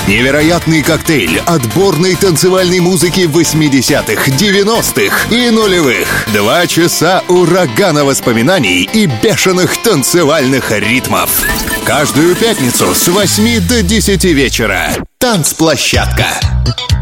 Невероятный коктейль отборной танцевальной музыки 80-х, 90-х и нулевых. 2 часа урагана воспоминаний и бешеных танцевальных ритмов. Каждую пятницу с 8 до 10 вечера. Танцплощадка.